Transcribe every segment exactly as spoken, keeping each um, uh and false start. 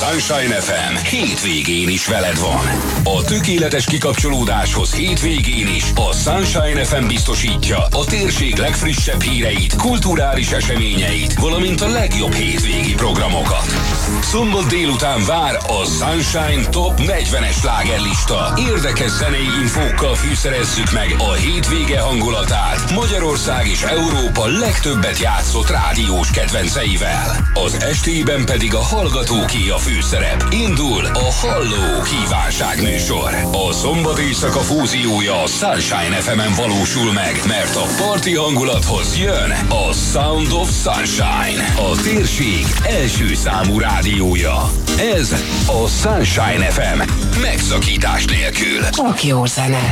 Sunshine ef em hétvégén is veled van. A tökéletes kikapcsolódáshoz hétvégén is a Sunshine ef em biztosítja a térség legfrissebb híreit, kulturális eseményeit, valamint a legjobb hétvégi programokat. Szombat délután vár a Sunshine Top negyvenes slágerlista. Érdekes zenei infókkal fűszerezzük meg a hétvége hangulatát Magyarország és Európa legtöbbet játszott rádiós kedvenceivel. Az estében pedig a hallgatóké a főszerep. Indul a Halló kívánság műsor. A szombat éjszaka fúziója a Sunshine ef emen valósul meg, mert a parti hangulathoz jön a Sound of Sunshine, a térség első számú rádiója. Ez a Sunshine ef em, megszakítás nélkül. Csak jó zene.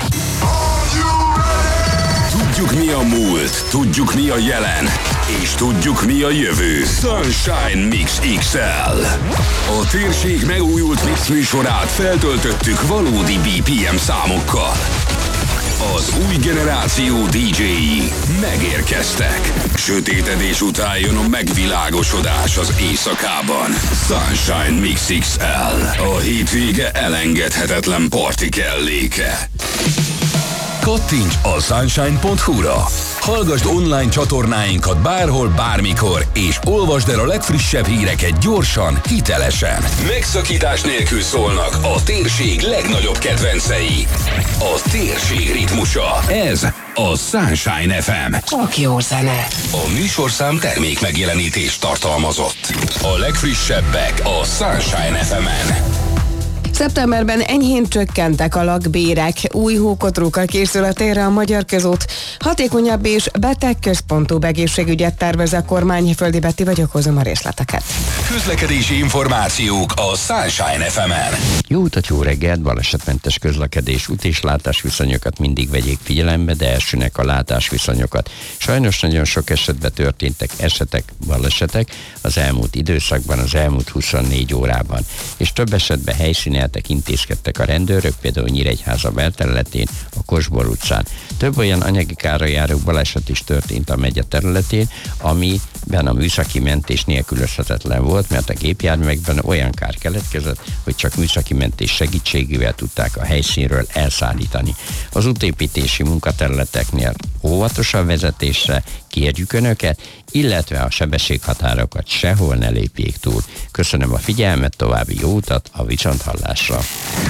Tudjuk, mi a múlt, tudjuk, mi a jelen, és tudjuk, mi a jövő. Sunshine Mix iksz el. A térség megújult mix műsorát feltöltöttük valódi bé pé em számokkal. Az új generáció dé jéi megérkeztek. Sötétedés után jön a megvilágosodás az éjszakában. Sunshine Mix iksz el. A hétvége elengedhetetlen parti kelléke. Kattints a sunshine pont hu-ra. Hallgasd online csatornáinkat bárhol, bármikor, és olvasd el a legfrissebb híreket gyorsan, hitelesen. Megszakítás nélkül szólnak a térség legnagyobb kedvencei. A térség ritmusa. Ez a Sunshine ef em. Csak jó zene. A műsorszám termék megjelenítést tartalmazott. A legfrissebbek a Sunshine ef emen. Szeptemberben enyhén csökkentek a lakbérek, új hókotrókkal készül a térre a Magyar Közút. Hatékonyabb és betegközpontúbb egészségügyet tervez a kormány. Földi Betti vagyok, hozom a részleteket. Közlekedési információk a Sunshine ef emen. Jó utat, jó reggelt, balesetmentes közlekedés, út- és látásviszonyokat mindig vegyék figyelembe, de elsőnek a látásviszonyokat. Sajnos nagyon sok esetben történtek esetek, balesetek az elmúlt időszakban, az elmúlt huszonnégy órában, és több esetben helyszínen intézkedtek a rendőrök, például Nyíregyháza belterületén, a Kosbor utcán. Több olyan anyagi kárra járó baleset is történt a megye területén, amiben a műszaki mentés nélkülözhetetlen volt, mert a gépjárművekben olyan kár keletkezett, hogy csak műszaki mentés segítségével tudták a helyszínről elszállítani. Az útépítési munkaterületeknél óvatosabb vezetésre kérjük Önöket, illetve a sebességhatárokat sehol ne lépjék túl. Köszönöm a figyelmet, további jó utat, a viszonthallásra.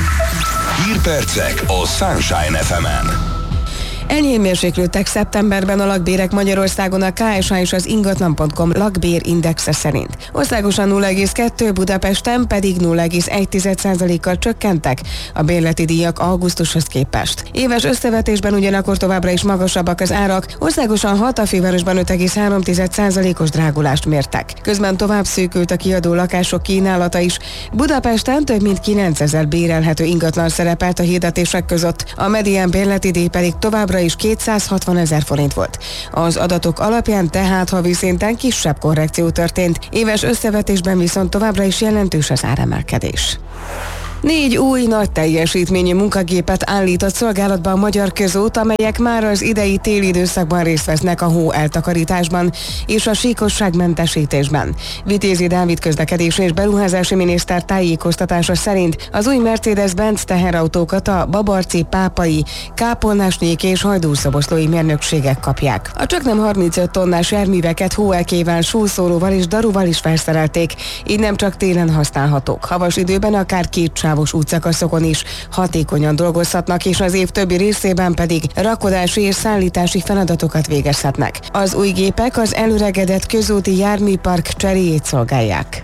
Hírpercek a Sunshine ef emen. Enyhén mérséklődtek szeptemberben a lakbérek Magyarországon a ká es há és az ingatlan pont com lakbérindexe szerint. Országosan nulla egész kettő, Budapesten pedig nulla egész egy százalékkal csökkentek a bérleti díjak augusztushoz képest. Éves összevetésben ugyanakkor továbbra is magasabbak az árak, országosan hat, a fővárosban öt egész három százalékos drágulást mértek. Közben tovább szűkült a kiadó lakások kínálata is. Budapesten több mint kilencezer bérelhető ingatlan szerepelt a hirdetések között, a medián bérleti díj pedig továbbra is kétszázhatvanezer forint volt. Az adatok alapján tehát havi szinten kisebb korrekció történt, éves összevetésben viszont továbbra is jelentős az áremelkedés. Négy új nagy teljesítményű munkagépet állított szolgálatba a Magyar Közút, amelyek már az idei téli időszakban részt vesznek a hó eltakarításban és a síkosságmentesítésben. Vitézi Dávid közlekedési és beruházási miniszter tájékoztatása szerint az új Mercedes-Benz teherautókat a babarci, pápai, kápolnásnyék és hajdúszoboszlói mérnökségek kapják. A csaknem harmincöt tonnás járműveket hóelkével, súlyszóróval és daruval is felszerelték, így nem csak télen használhatók. Havas időben akár két sávos útszakaszokon is hatékonyan dolgozhatnak, és az év többi részében pedig rakodási és szállítási feladatokat végezhetnek. Az új gépek az elöregedett közúti járműpark cseréjét szolgálják.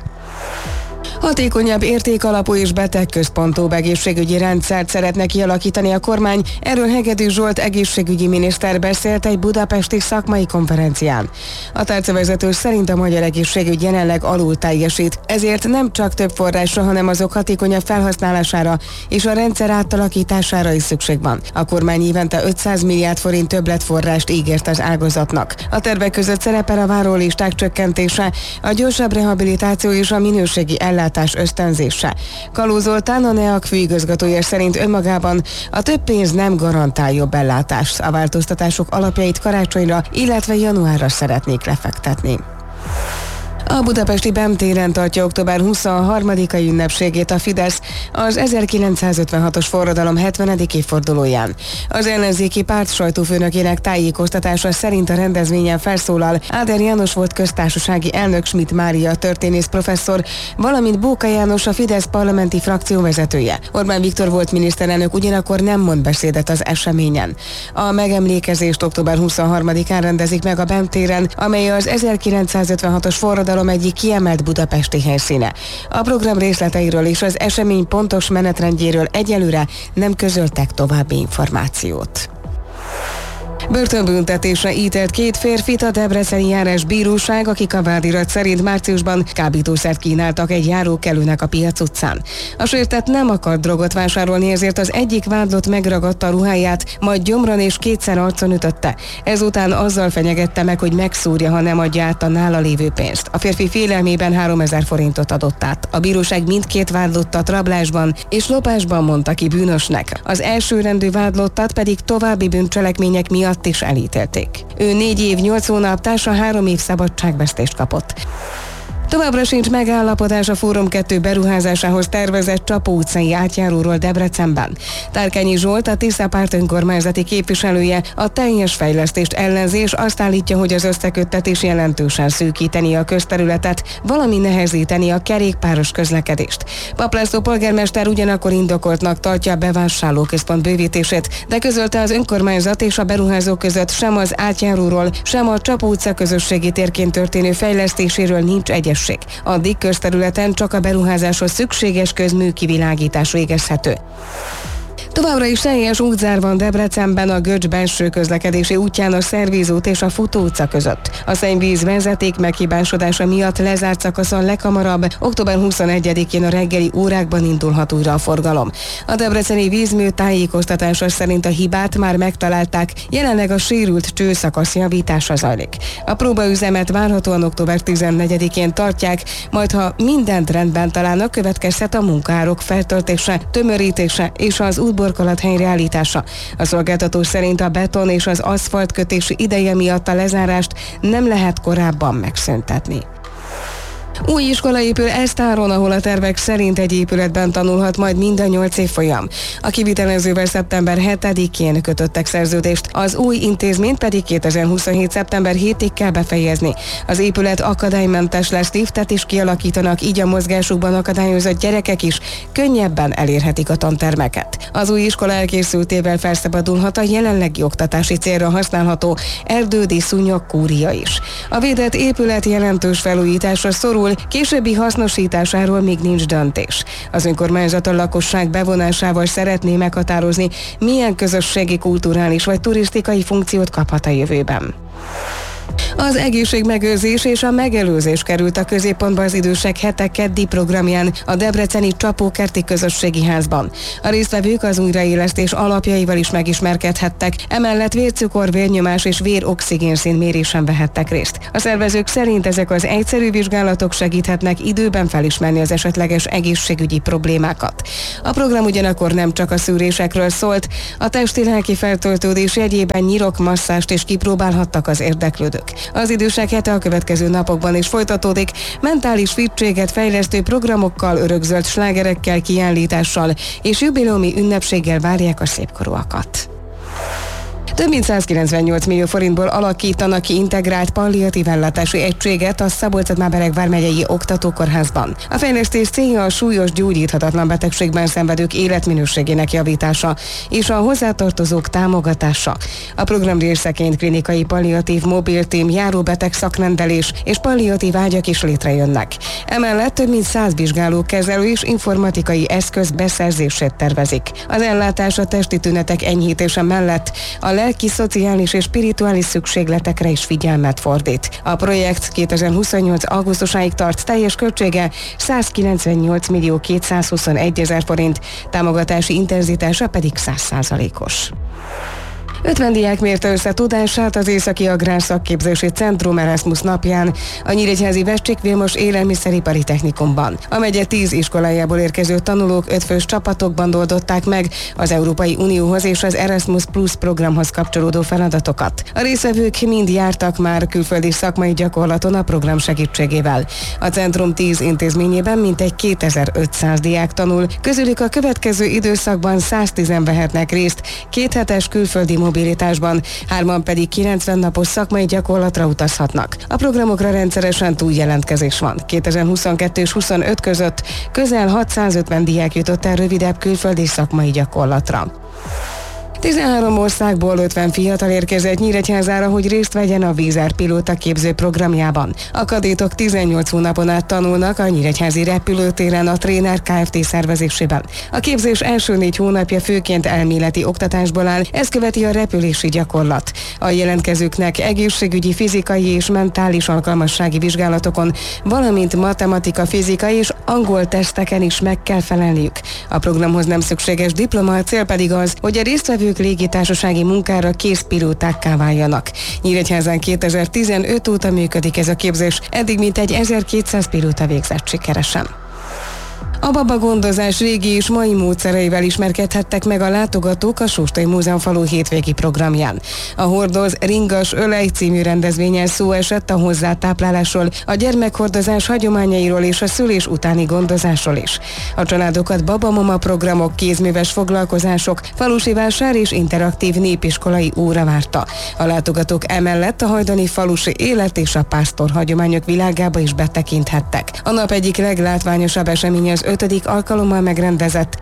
Hatékonyabb, értékalapú és betegközpontúbb egészségügyi rendszert szeretne kialakítani a kormány. Erről Hegedű Zsolt egészségügyi miniszter beszélt egy budapesti szakmai konferencián. A tárcavezető szerint a magyar egészségügy jelenleg alul teljesít, ezért nem csak több forrásra, hanem azok hatékonyabb felhasználására és a rendszer átalakítására is szükség van. A kormány évente ötszáz milliárd forint többletforrást ígért az ágazatnak. A tervek között szerepel a várólisták csökkentése, a gyorsabb rehabilitáció és a minőségi ellátás ösztönzése. Kaló Zoltán, a NEAK főigazgatója szerint önmagában a több pénz nem garantál jobb ellátást. A változtatások alapjait karácsonyra, illetve januárra szeretnék lefektetni. A budapesti BEM téren tartja október huszonharmadikai ünnepségét a Fidesz az ezerkilencszázötvenhatos forradalom hetvenedik évfordulóján. Az ellenzéki párt sajtófőnökének tájékoztatása szerint a rendezvényen felszólal Áder János volt köztársasági elnök, Schmidt Mária történész professzor, valamint Bóka János a Fidesz parlamenti frakció vezetője. Orbán Viktor volt miniszterelnök ugyanakkor nem mond beszédet az eseményen. A megemlékezést október huszonharmadikán rendezik meg a BEM téren, amely az ezerkilencszázötvenhatos forradalom egyik kiemelt budapesti helyszíne. A program részleteiről és az esemény pontos menetrendjéről egyelőre nem közöltek további információt. Börtönbüntetésre ítélt két férfit a debreceni járás bíróság, akik a vádirat szerint márciusban kábítószert kínáltak egy járókelőnek a Piac utcán. A sértett nem akart drogot vásárolni, ezért az egyik vádlott megragadta a ruháját, majd gyomron és kétszer arcon ütötte. Ezután azzal fenyegette meg, hogy megszúrja, ha nem adja át a nála lévő pénzt. A férfi félelmében háromezer forintot adott át. A bíróság mindkét vádlottat rablásban és lopásban mondta ki bűnösnek. Az elsőrendű vádlottat pedig további bűncselekmények miatt is elítélték. Ő négy év, nyolc hónap, társa három év szabadságvesztést kapott. Továbbra sincs megállapodás a Fórum kettő beruházásához tervezett Csapó utcai átjáróról Debrecenben. Tárkányi Zsolt, a Tisza párt önkormányzati képviselője a teljes fejlesztést ellenzi, és azt állítja, hogy az összeköttetés jelentősen szűkíteni a közterületet, valami nehezíteni a kerékpáros közlekedést. Papp László polgármester ugyanakkor indokoltnak tartja a bevásárlóközpont bővítését, de közölte, az önkormányzat és a beruházók között sem az átjáróról, sem a Csapó utca közösségi térként történő fejlesztéséről nincs egyes. Addig közterületen csak a beruházáshoz szükséges közműkivilágítás végezhető. Továbbra is teljes útzár van Debrecenben a Göcs belső közlekedési útján a Szervízút és a Futó utca között. A szennyvíz vezeték meghibásodása miatt lezárt szakaszon leghamarabb október huszonegyedikén a reggeli órákban indulhat újra a forgalom. A debreceni vízmű tájékoztatása szerint a hibát már megtalálták, jelenleg a sérült csőszakasz javítása zajlik. A próbaüzemet várhatóan október tizennegyedikén tartják, majd ha mindent rendben találnak, következhet a munkaárok feltöltése, tömörítése és az útból burkolat helyreállítása. A szolgáltató szerint a beton és az aszfalt kötési ideje miatt a lezárást nem lehet korábban megszüntetni. Új iskola épül Esztáron, ahol a tervek szerint egy épületben tanulhat majd mind a nyolc évfolyam. A kivitelezővel szeptember hetedikén kötöttek szerződést, az új intézményt pedig kétezer-huszonhét. szeptember hetedikéig kell befejezni. Az épület akadálymentes lesz, liftet is kialakítanak, így a mozgásukban akadályozott gyerekek is könnyebben elérhetik a tantermeket. Az új iskola elkészültével felszabadulhat a jelenlegi oktatási célra használható erdődi szúnyog kúria is. A védett épület jelentős felújításra szorul, későbbi hasznosításáról még nincs döntés. Az önkormányzat a lakosság bevonásával szeretné meghatározni, milyen közösségi, kulturális vagy turisztikai funkciót kaphat a jövőben. Az egészségmegőrzés és a megelőzés került a középpontba az idősek hete keddi programján a debreceni Csapó-kerti közösségi házban. A résztvevők az újraélesztés alapjaival is megismerkedhettek, emellett vércukor, vérnyomás és véroxigénszint mérésen vehettek részt. A szervezők szerint ezek az egyszerű vizsgálatok segíthetnek időben felismerni az esetleges egészségügyi problémákat. A program ugyanakkor nem csak a szűrésekről szólt, a testi-lelki feltöltődés jegyében nyirokmasszást is kipróbálhattak az érdeklődők. Az idősek hete a következő napokban is folytatódik, mentális fittséget fejlesztő programokkal, örökzöld slágerekkel, kiállítással és jubileumi ünnepséggel várják a szépkorúakat. Több mint százkilencvennyolc millió forintból alakítanak ki integrált palliatív ellátási egységet a Szabolcs-Szatmár-Bereg vármegyei oktatókórházban. A fejlesztés célja a súlyos gyógyíthatatlan betegségben szenvedők életminőségének javítása és a hozzátartozók támogatása. A program részeként klinikai palliatív mobiltím, járóbeteg szakrendelés és palliatív ágyak is létrejönnek. Emellett több mint száz vizsgáló, kezelő és informatikai eszköz beszerzését tervezik. Az ellátás a testi tünetek enyhítése mellett a lelki, szociális és spirituális szükségletekre is figyelmet fordít. A projekt kétezer-huszonnyolc. augusztusáig tart, teljes költsége százkilencvennyolc millió kétszázhuszonegy ezer forint, támogatási intenzitása pedig száz százalékos. ötven diák mérte össze tudását az Északi Agrár Szakképzési Centrum Erasmus napján a Nyíregyházi Vecsik Vilmos Élelmiszeripari Technikumban. A megye tíz iskolájából érkező tanulók ötfős csapatokban oldották meg az Európai Unióhoz és az Erasmus Plus programhoz kapcsolódó feladatokat. A résztvevők mind jártak már külföldi szakmai gyakorlaton a program segítségével. A centrum tíz intézményében mintegy kétezer-ötszáz diák tanul, közülük a következő időszakban száztízen vehetnek részt kéthetes külföldi mobilitásban, hárman pedig kilencven napos szakmai gyakorlatra utazhatnak. A programokra rendszeresen túljelentkezés van. kétezer-huszonkettő és huszonöt között közel hatszázötven diák jutott el rövidebb külföldi szakmai gyakorlatra. tizenhárom országból ötven fiatal érkezett Nyíregyházára, hogy részt vegyen a Vízer pilóta képző programjában. A kadétok tizennyolc hónapon át tanulnak a Nyíregyházi repülőtéren a Tréner Kft. Szervezésében. A képzés első négy hónapja főként elméleti oktatásból áll, ezt követi a repülési gyakorlat. A jelentkezőknek egészségügyi, fizikai és mentális alkalmassági vizsgálatokon, valamint matematika, fizika és angol teszteken is meg kell felelniük. A programhoz nem szükséges diploma, a cél pedig az, hogy a résztvevők légitársasági munkára kész pilótákká váljanak. Nyíregyházán kétezer-tizenöt óta működik ez a képzés, eddig mintegy ezerkétszáz pilóta végzett sikeresen. A babagondozás régi és mai módszereivel ismerkedhettek meg a látogatók a Sóstai Múzeumfalu hétvégi programján. A Hordoz Ringas Ölej című rendezvényen szó esett a hozzátáplálásról, a gyermekhordozás hagyományairól és a szülés utáni gondozásról is. A családokat babamama programok, kézműves foglalkozások, falusi vásár és interaktív népiskolai óra várta. A látogatók emellett a hajdani falusi élet és a pásztor hagyományok világába is betekinthettek. A nap egyik leglátványosabb eseménye az ötödik alkalommal megrendezett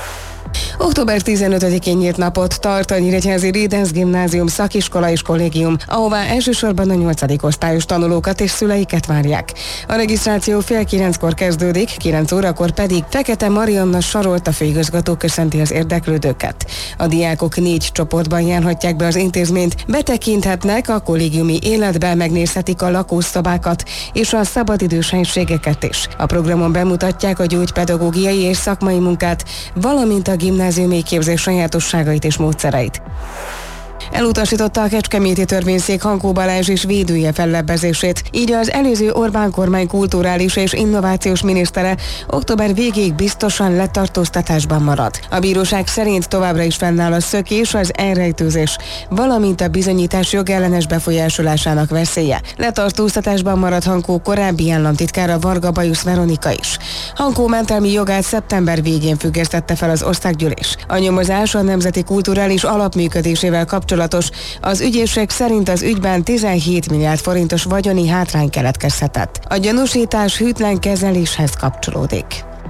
október tizenötödikén nyílt napot tart a Nyíregyházi Rédenc Gimnázium szakiskola és kollégium, ahová elsősorban a nyolcadik osztályos tanulókat és szüleiket várják. A regisztráció fél kilenckor kezdődik, kilenc órakor pedig Fekete Marianna Sarolta főigazgató köszönti az érdeklődőket. A diákok négy csoportban járhatják be az intézményt, betekinthetnek a kollégiumi életbe, megnézhetik a lakószobákat és a szabadidős helységeket is. A programon bemutatják a gyógypedagógiai és szakmai munkát, valamint a gimnáziumi képzés sajátosságait és módszereit. Elutasította a kecskeméti törvényszék Hankó Balázs és védője fellebbezését, így az előző Orbán kormány kulturális és innovációs minisztere október végéig biztosan letartóztatásban marad. A bíróság szerint továbbra is fennáll a szökés, az elrejtőzés, valamint a bizonyítás jogellenes befolyásolásának veszélye. Letartóztatásban marad Hankó korábbi államtitkára Varga Bajusz Veronika is. Hankó mentelmi jogát szeptember végén függesztette fel az országgyűlés. A nyomozás a nemzeti kulturális alapműködésével kapcsolatos. Az ügyészség szerint az ügyben tizenhét milliárd forintos vagyoni hátrány keletkezhetett. A gyanúsítás hűtlen kezeléshez kapcsolódik.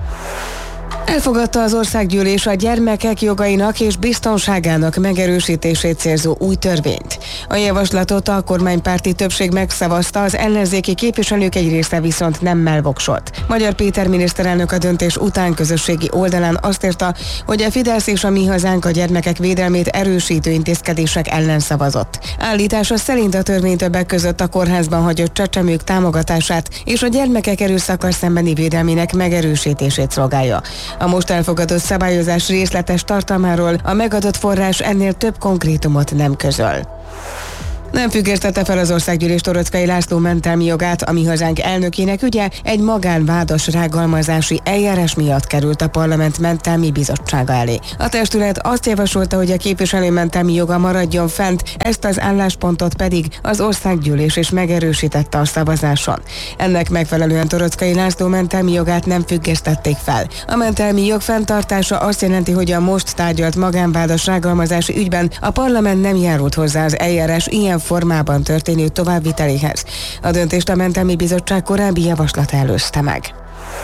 Elfogadta az országgyűlés a gyermekek jogainak és biztonságának megerősítését célzó új törvényt. A javaslatot a kormánypárti többség megszavazta, az ellenzéki képviselők egy része viszont nemmel voksolt. Magyar Péter miniszterelnök a döntés után közösségi oldalán azt írta, hogy a Fidesz és a Mi Hazánk a gyermekek védelmét erősítő intézkedések ellen szavazott. Állítása szerint a törvény többek között a kórházban hagyott csecsemők támogatását és a gyermekek erőszakkal szembeni védelmének megerősítését szolgálja. A most elfogadott szabályozás részletes tartalmáról a megadott forrás ennél több konkrétumot nem közöl. Nem függesztette fel az országgyűlés Torockai László mentelmi jogát, a Mi Hazánk elnökének ügye egy magánvádas rágalmazási eljárás miatt került a parlament mentelmi bizottsága elé. A testület azt javasolta, hogy a képviselő mentelmi joga maradjon fent, ezt az álláspontot pedig az országgyűlés is megerősítette a szavazáson. Ennek megfelelően Torockai László mentelmi jogát nem függesztették fel. A mentelmi jog fenntartása azt jelenti, hogy a most tárgyalt magánvádas rágalmazási ügyben a parlament nem járult hozzá az eljárás ilyen formában történő továbbviteléhez. A döntést a mentelmi bizottság korábbi javaslata előzte meg.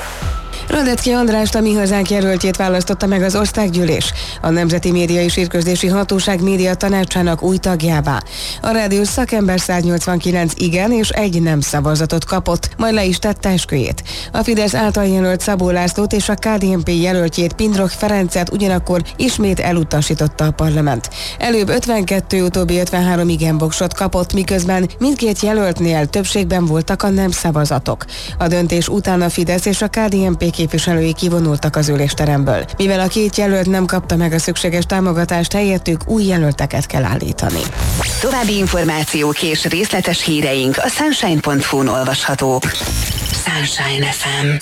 Radecki Andrást, a Mi Hazánk jelöltjét választotta meg az országgyűlés, a Nemzeti Média és Hírközlési Hatóság média tanácsának új tagjává. A rádiós szakember száznyolcvankilenc igen és egy nem szavazatot kapott, majd le is tette esküjét. A Fidesz által jelölt Szabó Lászlót és a ká dé en pé jelöltjét Pindrok Ferencet ugyanakkor ismét elutasította a parlament. Előbb ötvenkettő, utóbbi ötvenhárom igen voksot kapott, miközben mindkét jelöltnél többségben voltak a nem szavazatok. A döntés után a Fidesz és a ká dé en pé képviselői kivonultak az ülésteremből. Mivel a két jelölt nem kapta meg a szükséges támogatást, helyettük új jelölteket kell állítani. További információk és részletes híreink a sunshine pont hu-n olvashatók. Sunshine ef em.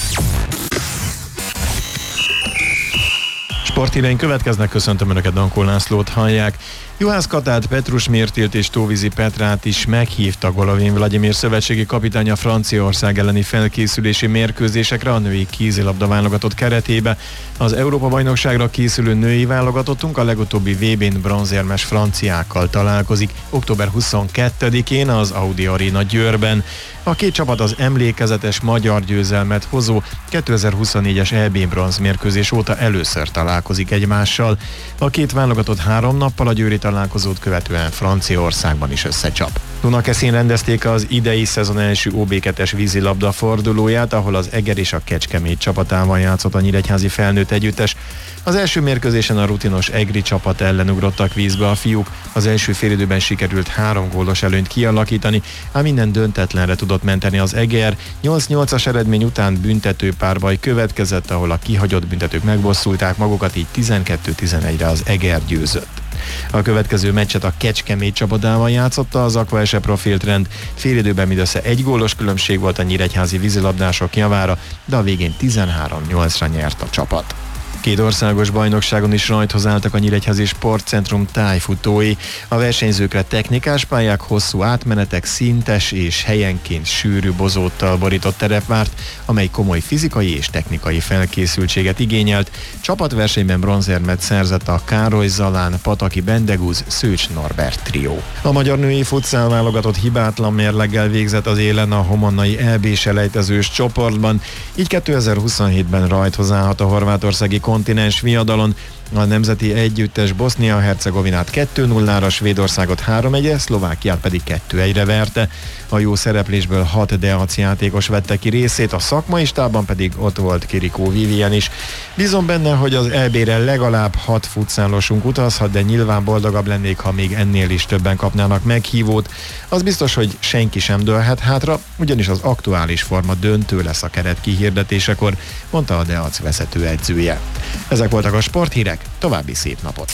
Sporthíreink következnek, köszöntöm Önöket, Dankó Lászlót hallják. Juhász Katát, Petrus Mértilt és Tóvízi Petrát is meghívta Golovin Vladimir szövetségi kapitány a Franciaország elleni felkészülési mérkőzésekre a női kézilabda válogatott keretébe. Az Európa-bajnokságra készülő női válogatottunk a legutóbbi vé bén bronzérmes franciákkal találkozik október huszonkettedikén az Audi Arena Győrben. A két csapat az emlékezetes magyar győzelmet hozó kétezer-huszonnégyes é bé bronz mérkőzés óta először találkozik egymással. A két válogatott három nappal a győri találkozót követően Franciaországban is összecsap. Dunakeszin rendezték az idei szezon első ó bé kettes vízilabda fordulóját, ahol az Eger és a Kecskemét csapatával játszott a nyíregyházi felnőtt együttes. Az első mérkőzésen a rutinos egri csapat ellen ugrottak vízbe a fiúk. Az első félidőben sikerült három gólos előnyt kialakítani, ám minden döntetlenre tudott menteni az Eger. nyolc-nyolcas eredmény után büntető párbaj következett, ahol a kihagyott büntetők megbosszulták magukat, így tizenkettő-tizenegyre az Eger győzött. A következő meccset a Kecskemét csapatával játszotta az Aqua es e Profiltrend. Félidőben mindössze egy gólos különbség volt a nyíregyházi vízilabdások javára, de a végén tizenhárom nyolcra nyert a csapat. Két országos bajnokságon is rajthoz álltak a Nyíregyházi Sportcentrum tájfutói. A versenyzőkre technikás pályák, hosszú átmenetek, szintes és helyenként sűrű bozóttal borított terep várt, amely komoly fizikai és technikai felkészültséget igényelt. Csapatversenyben bronzérmet szerzett a Károly Zalán, Pataki Bendegúz, Szőcs Norbert trió. A magyar női futszál válogatott hibátlan mérleggel végzett az élen a homonnai é bé-selejtezős csoportban, így kétezer-huszonhétben rajthoz állhat a horvátországi kontinens viadalon. A nemzeti együttes Bosznia-Hercegovinát kettő nullára, Svédországot három egyre, Szlovákiát pedig kettő egyre verte. A jó szereplésből hat Deac játékos vette ki részét, a szakmai stábban pedig ott volt Kirikó Vivien is. Bízom benne, hogy az é bére legalább hat futszálosunk utazhat, de nyilván boldogabb lennék, ha még ennél is többen kapnának meghívót. Az biztos, hogy senki sem dőlhet hátra, ugyanis az aktuális forma döntő lesz a keret kihirdetésekor, mondta a Deac vezetőedzője. Ezek voltak a sporthírek, további szép napot!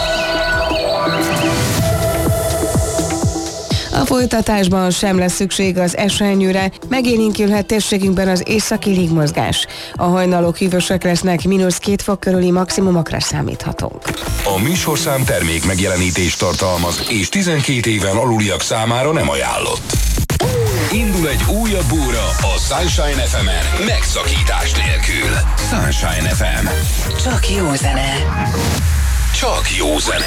A folytatásban sem lesz szükség az esernyőre, megélénkülhet térségünkben az északi légmozgás. A hajnalok hűvösek lesznek, mínusz két fok körüli maximumokra számíthatunk. A műsorszám termék megjelenítést tartalmaz, és tizenkét éven aluliak számára nem ajánlott. Indul egy újabb óra a Sunshine ef emen, megszakítás nélkül. Sunshine ef em. Csak jó zene. Csak jó zene.